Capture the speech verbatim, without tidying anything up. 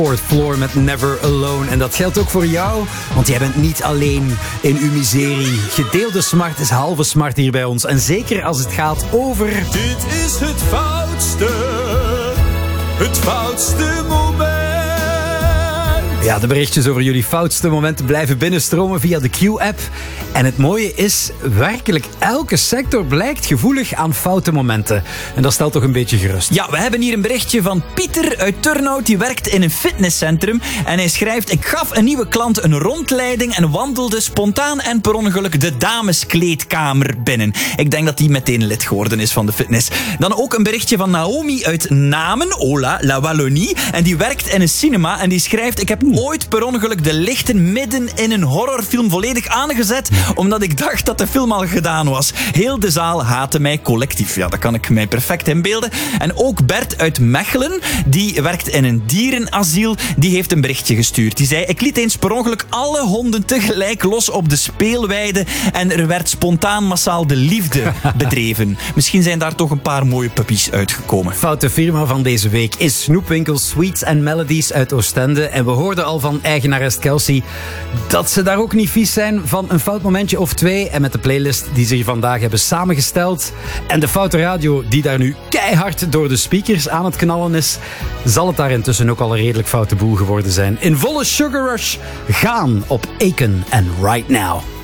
Fourth Floor met Never Alone. En dat geldt ook voor jou, want jij bent niet alleen in uw miserie. Gedeelde smart is halve smart hier bij ons. En zeker als het gaat over... Dit is het foutste, het foutste moment. Ja, de berichtjes over jullie foutste momenten blijven binnenstromen via de Q-app. En het mooie is, werkelijk elke sector blijkt gevoelig aan foute momenten. En dat stelt toch een beetje gerust. Ja, we hebben hier een berichtje van Pieter uit Turnhout. Die werkt in een fitnesscentrum. En hij schrijft: ik gaf een nieuwe klant een rondleiding en wandelde spontaan en per ongeluk de dameskleedkamer binnen. Ik denk dat hij meteen lid geworden is van de fitness. Dan ook een berichtje van Naomi uit Namen, Ola, La Wallonie. En die werkt in een cinema en die schrijft: ik heb ooit per ongeluk de lichten midden in een horrorfilm volledig aangezet, omdat ik dacht dat de film al gedaan was. Heel de zaal haatte mij collectief. Ja, dat kan ik mij perfect inbeelden. En ook Bert uit Mechelen, die werkt in een dierenasiel, die heeft een berichtje gestuurd. Die zei: ik liet eens per ongeluk alle honden tegelijk los op de speelweide en er werd spontaan massaal de liefde bedreven. Misschien zijn daar toch een paar mooie puppies uitgekomen. Foute firma van deze week is snoepwinkel Sweets and Melodies uit Oostende. En we hoorden al van eigenares Kelsey dat ze daar ook niet vies zijn van een fout momentje of twee. En met de playlist die ze hier vandaag hebben samengesteld en de foute radio die daar nu keihard door de speakers aan het knallen is, zal het daar intussen ook al een redelijk foute boel geworden zijn. In volle Sugar Rush gaan op Aiken en Right Now.